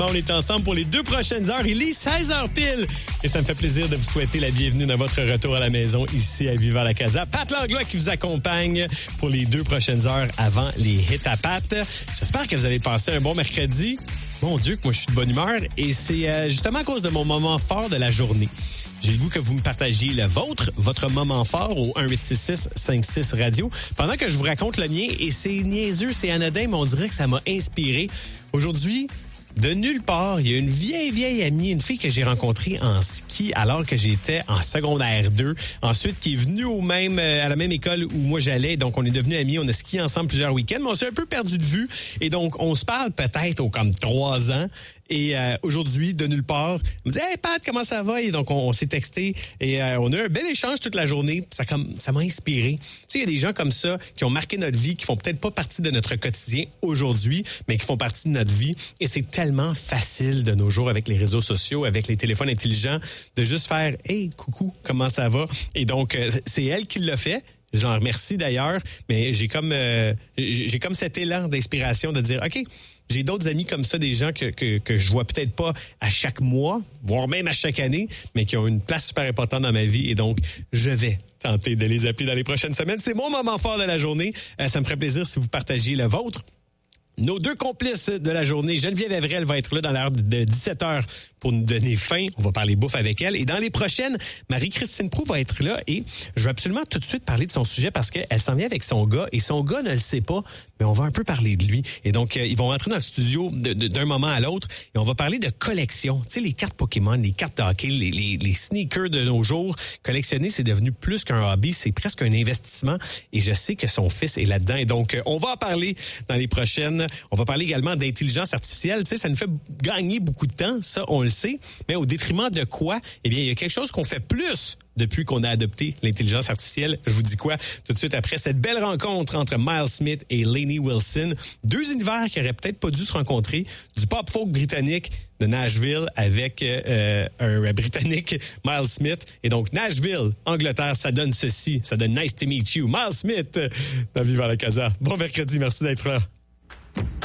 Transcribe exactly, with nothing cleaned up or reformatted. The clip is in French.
On est ensemble pour les deux prochaines heures. Il est seize heures pile. Et ça me fait plaisir de vous souhaiter la bienvenue dans votre retour à la maison ici à Viva la Casa. Pat Langlois qui vous accompagne pour les deux prochaines heures avant les hits à Pat. J'espère que vous avez passé un bon mercredi. Mon Dieu, que moi je suis de bonne humeur. Et c'est euh, justement à cause de mon moment fort de la journée. J'ai le goût que vous me partagiez le vôtre, votre moment fort au un huit six six cinq six radio. Pendant que je vous raconte le mien, et c'est niaiseux, c'est anodin, mais on dirait que ça m'a inspiré. Aujourd'hui, de nulle part, il y a une vieille, vieille amie, une fille que j'ai rencontrée en ski alors que j'étais en secondaire deux. Ensuite, qui est venue au même, à la même école où moi j'allais. Donc, on est devenus amis. On a skié ensemble plusieurs week-ends, mais on s'est un peu perdu de vue. Et donc, on se parle peut-être aux comme trois ans. Et euh, aujourd'hui, de nulle part, elle me dit « Hey Pat, comment ça va? » Et donc, on, on s'est texté et euh, on a eu un bel échange toute la journée. Ça comme ça m'a inspiré. Tu sais, il y a des gens comme ça qui ont marqué notre vie, qui font peut-être pas partie de notre quotidien aujourd'hui, mais qui font partie de notre vie. Et c'est tellement facile de nos jours avec les réseaux sociaux, avec les téléphones intelligents, de juste faire « Hey, coucou, comment ça va? » Et donc, euh, c'est elle qui l'a fait. J'en remercie d'ailleurs, mais j'ai comme euh, j'ai comme cet élan d'inspiration de dire OK, j'ai d'autres amis comme ça, des gens que que que je vois peut-être pas à chaque mois, voire même à chaque année, mais qui ont une place super importante dans ma vie et donc je vais tenter de les appeler dans les prochaines semaines. C'est mon moment fort de la journée. Euh, ça me ferait plaisir si vous partagiez le vôtre. Nos deux complices de la journée, Geneviève Evrel va être là dans l'heure de dix-sept heures pour nous donner faim. On va parler bouffe avec elle. Et dans les prochaines, Marie-Christine Proulx va être là et je vais absolument tout de suite parler de son sujet parce qu'elle s'en vient avec son gars et son gars ne le sait pas, mais on va un peu parler de lui. Et donc, euh, ils vont entrer dans le studio de, de, d'un moment à l'autre et on va parler de collection. Tu sais, les cartes Pokémon, les cartes de hockey, les, les, les sneakers de nos jours. Collectionner, c'est devenu plus qu'un hobby, c'est presque un investissement et je sais que son fils est là-dedans. Et donc, euh, on va en parler dans les prochaines. On va parler également d'intelligence artificielle. Tu sais, ça nous fait gagner beaucoup de temps, ça, on le sait. Mais au détriment de quoi? Eh bien, il y a quelque chose qu'on fait plus depuis qu'on a adopté l'intelligence artificielle. Je vous dis quoi? Tout de suite après cette belle rencontre entre Miles Smith et Lainey Wilson. Deux univers qui auraient peut-être pas dû se rencontrer. Du pop-folk britannique de Nashville avec euh, un Britannique, Miles Smith. Et donc, Nashville, Angleterre, ça donne ceci. Ça donne Nice to meet you. Miles Smith, dans Viva la Casa. Bon mercredi, merci d'être là.